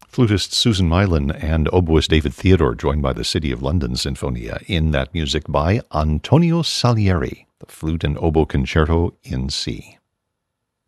Flutist Susan Mylan and oboist David Theodore, joined by the City of London Sinfonia in that music by Antonio Salieri, the Flute and Oboe Concerto in C.